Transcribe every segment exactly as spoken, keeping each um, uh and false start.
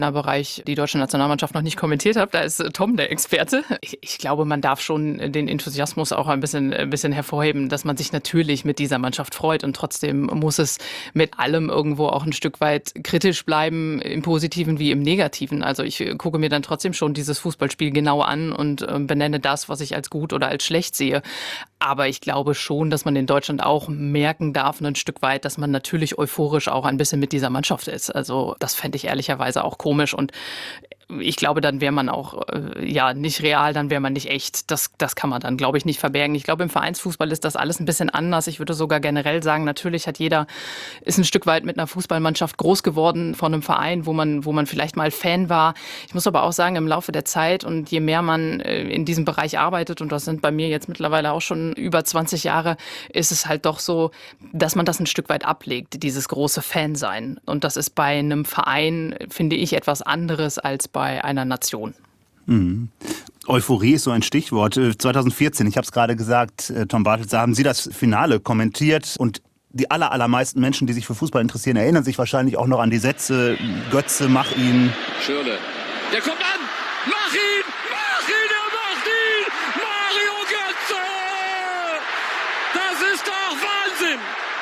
Bereich die deutsche Nationalmannschaft noch nicht kommentiert habe. Da ist Tom der Experte. Ich, ich glaube, man darf schon den Enthusiasmus auch ein bisschen, ein bisschen hervorheben, dass man sich natürlich mit dieser Mannschaft freut. Und trotzdem muss es mit allem irgendwo auch ein Stück weit kritisch bleiben, im Positiven wie im Negativen. Also ich gucke mir dann trotzdem schon dieses Fußballspiel genau an und äh, benenne das, was ich als gut oder als schlecht sehe. Aber ich glaube schon, dass man in Deutschland auch merken darf, ein Stück weit, dass man natürlich euphorisch auch ein bisschen mit dieser Mannschaft ist. Also das fände ich ehrlicherweise auch komisch. Und ich glaube, dann wäre man auch äh, ja nicht real, dann wäre man nicht echt. Das, das kann man dann, glaube ich, nicht verbergen. Ich glaube, im Vereinsfußball ist das alles ein bisschen anders. Ich würde sogar generell sagen, natürlich hat jeder, ist ein Stück weit mit einer Fußballmannschaft groß geworden von einem Verein, wo man, wo man vielleicht mal Fan war. Ich muss aber auch sagen, im Laufe der Zeit und je mehr man äh, in diesem Bereich arbeitet, und das sind bei mir jetzt mittlerweile auch schon über zwanzig Jahre, ist es halt doch so, dass man das ein Stück weit ablegt, dieses große Fansein. Und das ist bei einem Verein, finde ich, etwas anderes als bei einer Nation. Mhm. Euphorie ist so ein Stichwort. zweitausendvierzehn, ich habe es gerade gesagt, Tom Bartels, haben Sie das Finale kommentiert und die aller, allermeisten Menschen, die sich für Fußball interessieren, erinnern sich wahrscheinlich auch noch an die Sätze: Götze, mach ihn. Schürrle, der kommt an, mach ihn, mach ihn, er macht ihn, Mario Götze! Das ist doch Wahnsinn!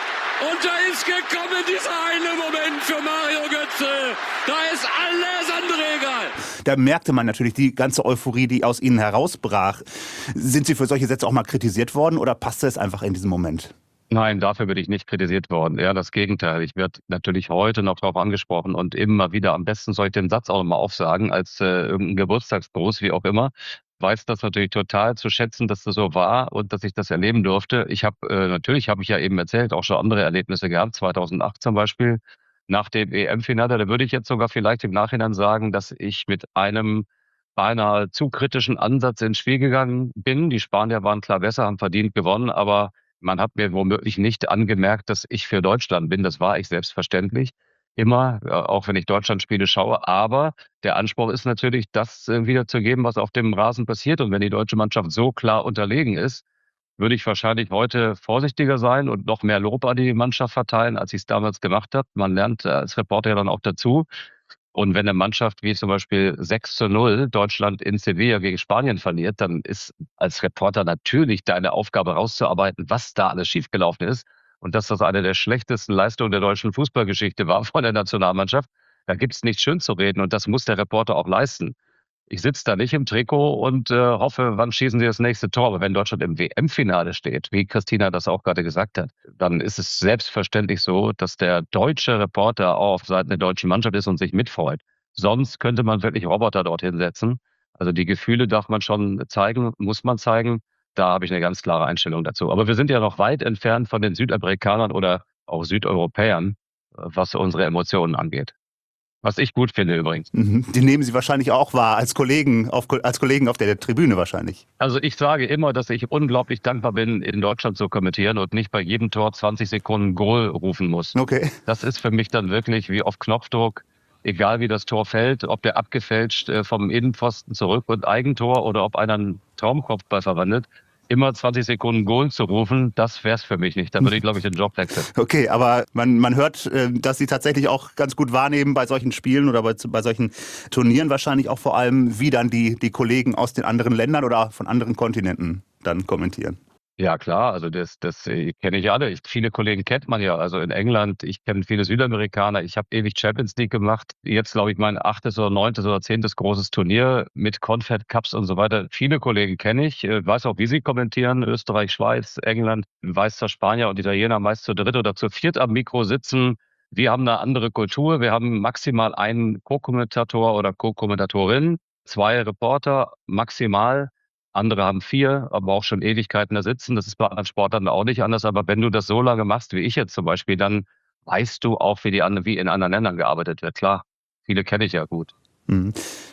Und da ist gekommen dieser eine Moment für Mario Götze. Da ist alles andere egal. Da merkte man natürlich die ganze Euphorie, die aus Ihnen herausbrach. Sind Sie für solche Sätze auch mal kritisiert worden oder passte es einfach in diesem Moment? Nein, dafür bin ich nicht kritisiert worden. Ja, das Gegenteil. Ich werde natürlich heute noch darauf angesprochen und immer wieder, am besten soll ich den Satz auch mal aufsagen, als äh, irgendein Geburtstagsgruß, wie auch immer. Weiß das natürlich total zu schätzen, dass das so war und dass ich das erleben durfte. Ich habe, äh, natürlich habe ich ja eben erzählt, auch schon andere Erlebnisse gehabt, zweitausendacht zum Beispiel, nach dem E M-Finale. Da würde ich jetzt sogar vielleicht im Nachhinein sagen, dass ich mit einem beinahe zu kritischen Ansatz ins Spiel gegangen bin. Die Spanier waren klar besser, haben verdient gewonnen, aber man hat mir womöglich nicht angemerkt, dass ich für Deutschland bin. Das war ich selbstverständlich. Immer, auch wenn ich Deutschlandspiele schaue. Aber der Anspruch ist natürlich, das wiederzugeben, was auf dem Rasen passiert. Und wenn die deutsche Mannschaft so klar unterlegen ist, würde ich wahrscheinlich heute vorsichtiger sein und noch mehr Lob an die Mannschaft verteilen, als ich es damals gemacht habe. Man lernt als Reporter ja dann auch dazu. Und wenn eine Mannschaft wie zum Beispiel sechs zu null Deutschland in Sevilla gegen Spanien verliert, dann ist als Reporter natürlich deine Aufgabe rauszuarbeiten, was da alles schiefgelaufen ist. Und dass das eine der schlechtesten Leistungen der deutschen Fußballgeschichte war von der Nationalmannschaft, da gibt es nichts schön zu reden und das muss der Reporter auch leisten. Ich sitze da nicht im Trikot und äh, hoffe, wann schießen sie das nächste Tor. Aber wenn Deutschland im W M-Finale steht, wie Christina das auch gerade gesagt hat, dann ist es selbstverständlich so, dass der deutsche Reporter auch auf Seiten der deutschen Mannschaft ist und sich mitfreut. Sonst könnte man wirklich Roboter dorthin setzen. Also die Gefühle darf man schon zeigen, muss man zeigen. Da habe ich eine ganz klare Einstellung dazu. Aber wir sind ja noch weit entfernt von den Südamerikanern oder auch Südeuropäern, was unsere Emotionen angeht. Was ich gut finde übrigens. Die nehmen Sie wahrscheinlich auch wahr, als Kollegen auf, als Kollegen auf der Tribüne wahrscheinlich. Also ich sage immer, dass ich unglaublich dankbar bin, in Deutschland zu kommentieren und nicht bei jedem Tor zwanzig Sekunden Goal rufen muss. Okay. Das ist für mich dann wirklich wie auf Knopfdruck, egal wie das Tor fällt, ob der abgefälscht vom Innenpfosten zurück und Eigentor oder ob einer einen Traumkopfball verwandelt. Immer zwanzig Sekunden Goal zu rufen, das wär's für mich nicht. Da würde ich, glaube ich, den Job wechseln. Okay, aber man, man hört, dass Sie tatsächlich auch ganz gut wahrnehmen bei solchen Spielen oder bei, bei solchen Turnieren wahrscheinlich auch vor allem, wie dann die, die Kollegen aus den anderen Ländern oder von anderen Kontinenten dann kommentieren. Ja klar, also das, das kenne ich alle. Ich, viele Kollegen kennt man ja. Also in England, ich kenne viele Südamerikaner. Ich habe ewig Champions League gemacht. Jetzt glaube ich mein achtes oder neuntes oder zehntes großes Turnier mit Confed Cups und so weiter. Viele Kollegen kenne ich. Weiß auch, wie sie kommentieren. Österreich, Schweiz, England. Weiß, dass Spanier und Italiener meist zu dritt oder zu viert am Mikro sitzen. Wir haben eine andere Kultur. Wir haben maximal einen Co-Kommentator oder Co-Kommentatorin, zwei Reporter maximal. Andere haben vier, aber auch schon Ewigkeiten da sitzen. Das ist bei anderen Sportarten auch nicht anders. Aber wenn du das so lange machst, wie ich jetzt zum Beispiel, dann weißt du auch, wie, die anderen, wie in anderen Ländern gearbeitet wird. Klar, viele kenne ich ja gut. Mhm.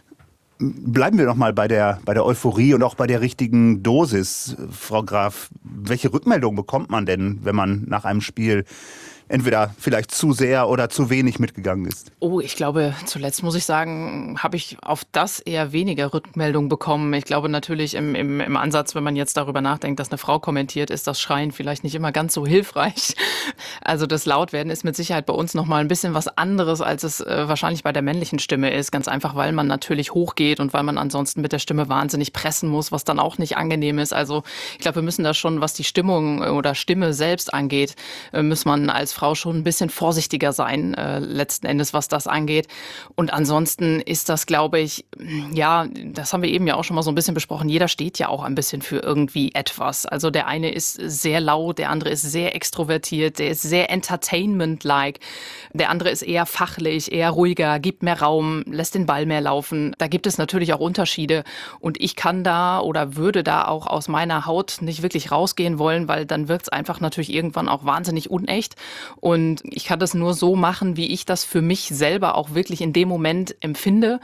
Bleiben wir noch mal bei der, bei der Euphorie und auch bei der richtigen Dosis. Frau Graf, welche Rückmeldung bekommt man denn, wenn man nach einem Spiel entweder vielleicht zu sehr oder zu wenig mitgegangen ist? Oh, ich glaube, zuletzt muss ich sagen, habe ich auf das eher weniger Rückmeldung bekommen. Ich glaube natürlich im, im, im Ansatz, wenn man jetzt darüber nachdenkt, dass eine Frau kommentiert, ist das Schreien vielleicht nicht immer ganz so hilfreich. Also das Lautwerden ist mit Sicherheit bei uns nochmal ein bisschen was anderes, als es äh, wahrscheinlich bei der männlichen Stimme ist. Ganz einfach, weil man natürlich hochgeht und weil man ansonsten mit der Stimme wahnsinnig pressen muss, was dann auch nicht angenehm ist. Also ich glaube, wir müssen da schon, was die Stimmung oder Stimme selbst angeht, äh, muss man als Frau schon ein bisschen vorsichtiger sein, äh, letzten Endes, was das angeht. Und ansonsten ist das, glaube ich, ja, das haben wir eben ja auch schon mal so ein bisschen besprochen, jeder steht ja auch ein bisschen für irgendwie etwas. Also der eine ist sehr laut, der andere ist sehr extrovertiert, der ist sehr entertainment-like, der andere ist eher fachlich, eher ruhiger, gibt mehr Raum, lässt den Ball mehr laufen. Da gibt es natürlich auch Unterschiede und ich kann da oder würde da auch aus meiner Haut nicht wirklich rausgehen wollen, weil dann wirkt es einfach natürlich irgendwann auch wahnsinnig unecht und ich kann das nur so machen, wie ich das für mich selber auch wirklich in dem Moment empfinde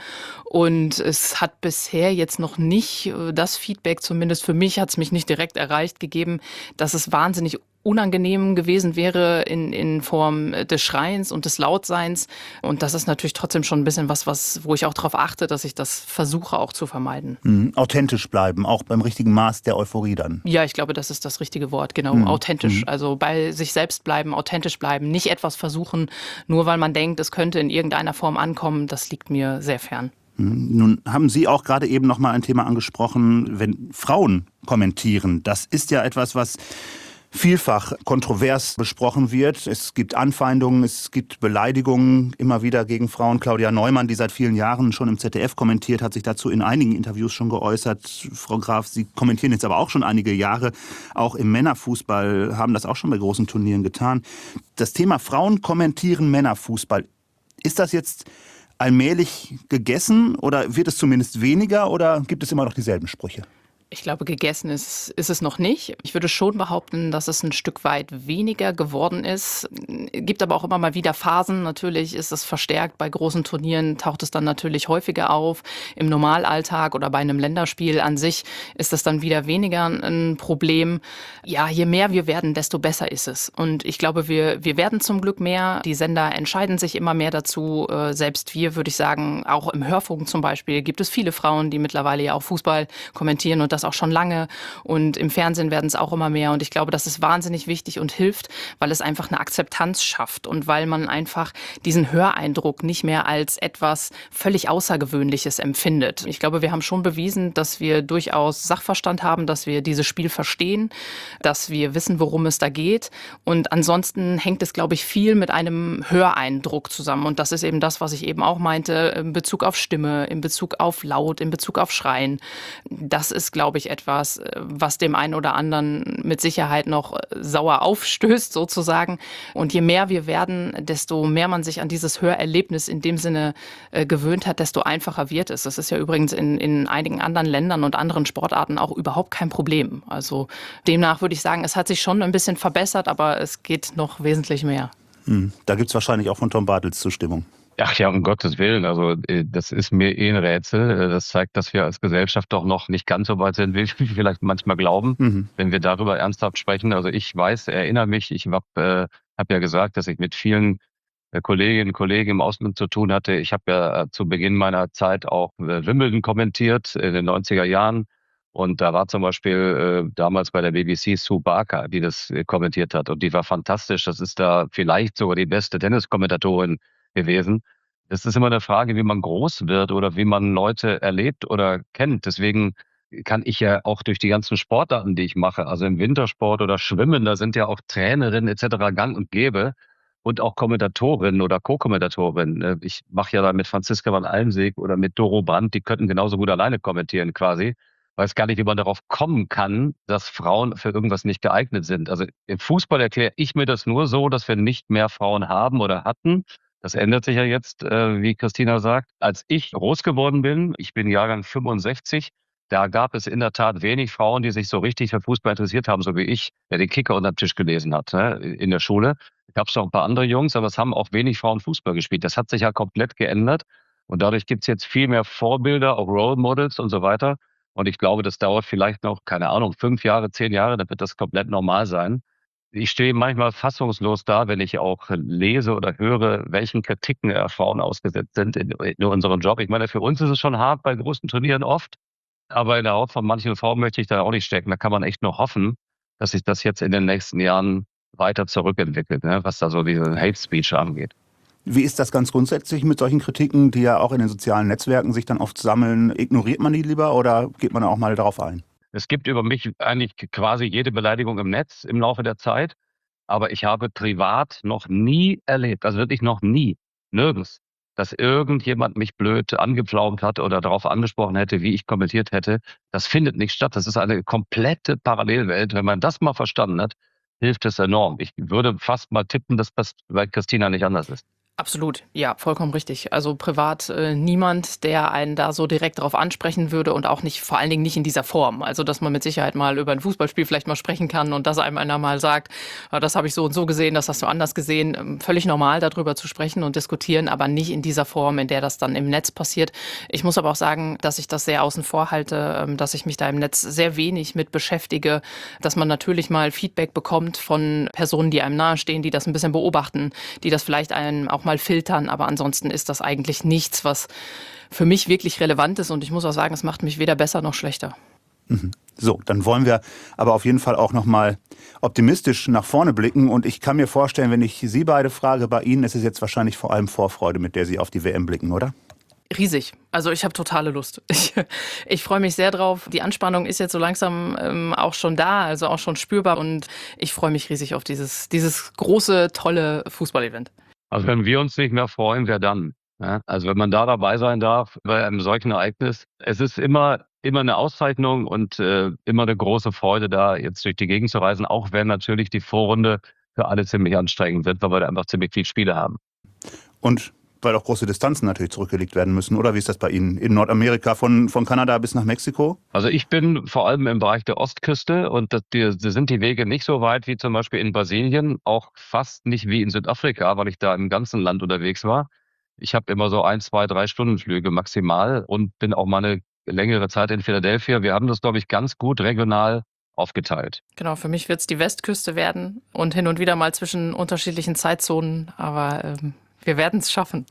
und es hat bisher jetzt noch nicht äh, das Feedback, zumindest für mich hat es mich nicht direkt erreicht gegeben, dass es wahnsinnig unangenehm gewesen wäre in, in Form des Schreiens und des Lautseins. Und das ist natürlich trotzdem schon ein bisschen was, was, wo ich auch darauf achte, dass ich das versuche auch zu vermeiden. Mhm. Authentisch bleiben, auch beim richtigen Maß der Euphorie dann. Ja, ich glaube, das ist das richtige Wort, genau. Mhm. Authentisch. Mhm. Also bei sich selbst bleiben, authentisch bleiben, nicht etwas versuchen, nur weil man denkt, es könnte in irgendeiner Form ankommen. Das liegt mir sehr fern. Nun haben Sie auch gerade eben noch mal ein Thema angesprochen, wenn Frauen kommentieren. Das ist ja etwas, was vielfach kontrovers besprochen wird. Es gibt Anfeindungen, es gibt Beleidigungen immer wieder gegen Frauen. Claudia Neumann, die seit vielen Jahren schon im Z D F kommentiert, hat sich dazu in einigen Interviews schon geäußert. Frau Graf, Sie kommentieren jetzt aber auch schon einige Jahre, auch im Männerfußball, haben das auch schon bei großen Turnieren getan. Das Thema Frauen kommentieren Männerfußball, ist das jetzt allmählich gegessen oder wird es zumindest weniger oder gibt es immer noch dieselben Sprüche? Ich glaube, gegessen ist, ist es noch nicht. Ich würde schon behaupten, dass es ein Stück weit weniger geworden ist. Gibt aber auch immer mal wieder Phasen. Natürlich ist es verstärkt. Bei großen Turnieren taucht es dann natürlich häufiger auf. Im Normalalltag oder bei einem Länderspiel an sich ist das dann wieder weniger ein Problem. Ja, je mehr wir werden, desto besser ist es. Und ich glaube, wir, wir werden zum Glück mehr. Die Sender entscheiden sich immer mehr dazu. Selbst wir, würde ich sagen, auch im Hörfunk zum Beispiel, gibt es viele Frauen, die mittlerweile ja auch Fußball kommentieren und das auch schon lange und im Fernsehen werden es auch immer mehr und ich glaube, das ist wahnsinnig wichtig und hilft, weil es einfach eine Akzeptanz schafft und weil man einfach diesen Höreindruck nicht mehr als etwas völlig Außergewöhnliches empfindet. Ich glaube, wir haben schon bewiesen, dass wir durchaus Sachverstand haben, dass wir dieses Spiel verstehen, dass wir wissen, worum es da geht und ansonsten hängt es, glaube ich, viel mit einem Höreindruck zusammen und das ist eben das, was ich eben auch meinte, in Bezug auf Stimme, in Bezug auf Laut, in Bezug auf Schreien. Das ist, glaube ich, etwas, was dem einen oder anderen mit Sicherheit noch sauer aufstößt sozusagen. Und je mehr wir werden, desto mehr man sich an dieses Hörerlebnis in dem Sinne äh, gewöhnt hat, desto einfacher wird es. Das ist ja übrigens in, in einigen anderen Ländern und anderen Sportarten auch überhaupt kein Problem. Also demnach würde ich sagen, es hat sich schon ein bisschen verbessert, aber es geht noch wesentlich mehr. Hm. Da gibt es wahrscheinlich auch von Tom Bartels Zustimmung. Ach ja, um Gottes Willen, also das ist mir eh ein Rätsel. Das zeigt, dass wir als Gesellschaft doch noch nicht ganz so weit sind, wie wir vielleicht manchmal glauben, mhm. wenn wir darüber ernsthaft sprechen. Also ich weiß, erinnere mich, ich habe äh, hab ja gesagt, dass ich mit vielen äh, Kolleginnen und Kollegen im Ausland zu tun hatte. Ich habe ja zu Beginn meiner Zeit auch äh, Wimbledon kommentiert in den neunziger Jahren. Und da war zum Beispiel äh, damals bei der B B C Sue Barker, die das äh, kommentiert hat. Und die war fantastisch. Das ist da vielleicht sogar die beste Tenniskommentatorin gewesen. Das ist immer eine Frage, wie man groß wird oder wie man Leute erlebt oder kennt. Deswegen kann ich ja auch durch die ganzen Sportarten, die ich mache, also im Wintersport oder Schwimmen, da sind ja auch Trainerinnen et cetera gang und gäbe und auch Kommentatorinnen oder Co-Kommentatorinnen. Ich mache ja da mit Franziska van Almsieg oder mit Doro Brandt, die könnten genauso gut alleine kommentieren quasi. Weiß gar nicht, wie man darauf kommen kann, dass Frauen für irgendwas nicht geeignet sind. Also im Fußball erkläre ich mir das nur so, dass wir nicht mehr Frauen haben oder hatten. Das ändert sich ja jetzt, äh, wie Christina sagt. Als ich groß geworden bin, ich bin Jahrgang fünfundsechzig, da gab es in der Tat wenig Frauen, die sich so richtig für Fußball interessiert haben, so wie ich, der den Kicker unter dem Tisch gelesen hat, ne, in der Schule. Da gab es noch ein paar andere Jungs, aber es haben auch wenig Frauen Fußball gespielt. Das hat sich ja komplett geändert. Und dadurch gibt es jetzt viel mehr Vorbilder, auch Role Models und so weiter. Und ich glaube, das dauert vielleicht noch, keine Ahnung, fünf Jahre, zehn Jahre, dann wird das komplett normal sein. Ich stehe manchmal fassungslos da, wenn ich auch lese oder höre, welchen Kritiken äh, Frauen ausgesetzt sind in, in unserem Job. Ich meine, für uns ist es schon hart bei großen Turnieren oft, aber in der Haut von manchen Frauen möchte ich da auch nicht stecken. Da kann man echt nur hoffen, dass sich das jetzt in den nächsten Jahren weiter zurückentwickelt, ne, was da so diese Hate Speech angeht. Wie ist das ganz grundsätzlich mit solchen Kritiken, die ja auch in den sozialen Netzwerken sich dann oft sammeln? Ignoriert man die lieber oder geht man auch mal darauf ein? Es gibt über mich eigentlich quasi jede Beleidigung im Netz im Laufe der Zeit. Aber ich habe privat noch nie erlebt, also wirklich noch nie, nirgends, dass irgendjemand mich blöd angepflaumt hat oder darauf angesprochen hätte, wie ich kommentiert hätte. Das findet nicht statt. Das ist eine komplette Parallelwelt. Wenn man das mal verstanden hat, hilft es enorm. Ich würde fast mal tippen, dass das bei Christina nicht anders ist. Absolut, ja, vollkommen richtig. Also privat äh, niemand, der einen da so direkt drauf ansprechen würde und auch nicht, vor allen Dingen nicht in dieser Form. Also dass man mit Sicherheit mal über ein Fußballspiel vielleicht mal sprechen kann und dass einem einer mal sagt, ah, das habe ich so und so gesehen, das hast du anders gesehen. Ähm, Völlig normal, darüber zu sprechen und diskutieren, aber nicht in dieser Form, in der das dann im Netz passiert. Ich muss aber auch sagen, dass ich das sehr außen vor halte, ähm, dass ich mich da im Netz sehr wenig mit beschäftige, dass man natürlich mal Feedback bekommt von Personen, die einem nahestehen, die das ein bisschen beobachten, die das vielleicht einem auch mal mal filtern, aber ansonsten ist das eigentlich nichts, was für mich wirklich relevant ist und ich muss auch sagen, es macht mich weder besser noch schlechter. Mhm. So, dann wollen wir aber auf jeden Fall auch noch mal optimistisch nach vorne blicken und ich kann mir vorstellen, wenn ich Sie beide frage, bei Ihnen ist es jetzt wahrscheinlich vor allem Vorfreude, mit der Sie auf die W M blicken, oder? Riesig. Also ich habe totale Lust. Ich, ich freue mich sehr drauf. Die Anspannung ist jetzt so langsam ähm, auch schon da, also auch schon spürbar und ich freue mich riesig auf dieses, dieses große, tolle Fußballevent. Also wenn wir uns nicht mehr freuen, wer dann? Ja, also wenn man da dabei sein darf bei einem solchen Ereignis, es ist immer immer eine Auszeichnung und äh, immer eine große Freude, da jetzt durch die Gegend zu reisen, auch wenn natürlich die Vorrunde für alle ziemlich anstrengend wird, weil wir da einfach ziemlich viele Spiele haben. Und weil auch große Distanzen natürlich zurückgelegt werden müssen, oder wie ist das bei Ihnen in Nordamerika von, von Kanada bis nach Mexiko? Also ich bin vor allem im Bereich der Ostküste und das, die, die sind die Wege nicht so weit wie zum Beispiel in Brasilien, auch fast nicht wie in Südafrika, weil ich da im ganzen Land unterwegs war. Ich habe immer so ein, zwei, drei Stundenflüge maximal und bin auch mal eine längere Zeit in Philadelphia. Wir haben das, glaube ich, ganz gut regional aufgeteilt. Genau, für mich wird es die Westküste werden und hin und wieder mal zwischen unterschiedlichen Zeitzonen, aber ähm wir werden es schaffen.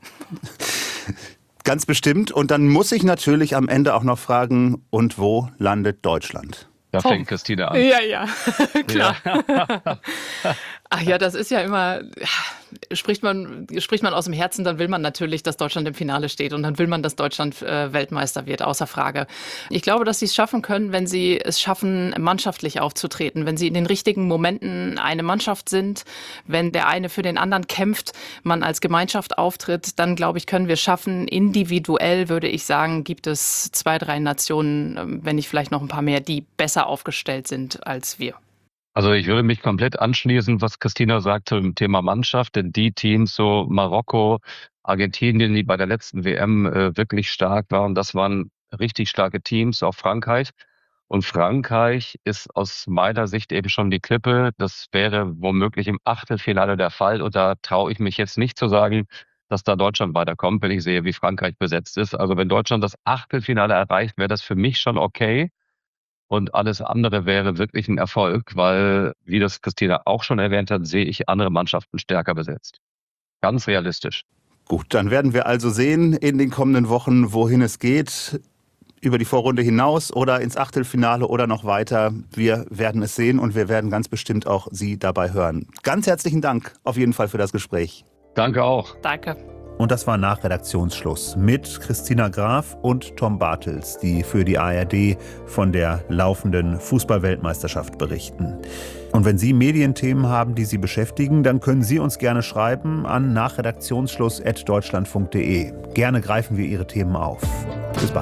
Ganz bestimmt. Und dann muss ich natürlich am Ende auch noch fragen, und wo landet Deutschland? Da fängt Christina an. Ja, ja, klar. Ja. Ach ja, das ist ja immer, spricht man, spricht man aus dem Herzen, dann will man natürlich, dass Deutschland im Finale steht und dann will man, dass Deutschland äh, Weltmeister wird, außer Frage. Ich glaube, dass sie es schaffen können, wenn sie es schaffen, mannschaftlich aufzutreten, wenn sie in den richtigen Momenten eine Mannschaft sind, wenn der eine für den anderen kämpft, man als Gemeinschaft auftritt, dann glaube ich, können wir es schaffen. Individuell würde ich sagen, gibt es zwei, drei Nationen, wenn nicht vielleicht noch ein paar mehr, die besser aufgestellt sind als wir. Also ich würde mich komplett anschließen, was Christina sagt zum Thema Mannschaft, denn die Teams, so Marokko, Argentinien, die bei der letzten W M äh, wirklich stark waren, das waren richtig starke Teams, auch Frankreich. Und Frankreich ist aus meiner Sicht eben schon die Klippe. Das wäre womöglich im Achtelfinale der Fall. Und da traue ich mich jetzt nicht zu sagen, dass da Deutschland weiterkommt, wenn ich sehe, wie Frankreich besetzt ist. Also wenn Deutschland das Achtelfinale erreicht, wäre das für mich schon okay. Und alles andere wäre wirklich ein Erfolg, weil, wie das Christina auch schon erwähnt hat, sehe ich andere Mannschaften stärker besetzt. Ganz realistisch. Gut, dann werden wir also sehen in den kommenden Wochen, wohin es geht. Über die Vorrunde hinaus oder ins Achtelfinale oder noch weiter. Wir werden es sehen und wir werden ganz bestimmt auch Sie dabei hören. Ganz herzlichen Dank auf jeden Fall für das Gespräch. Danke auch. Danke. Und das war nach Redaktionsschluss mit Christina Graf und Tom Bartels, die für die A R D von der laufenden Fußball-Weltmeisterschaft berichten. Und wenn Sie Medienthemen haben, die Sie beschäftigen, dann können Sie uns gerne schreiben an nachredaktionsschluss at deutschlandfunk punkt de. Gerne greifen wir Ihre Themen auf. Bis bald.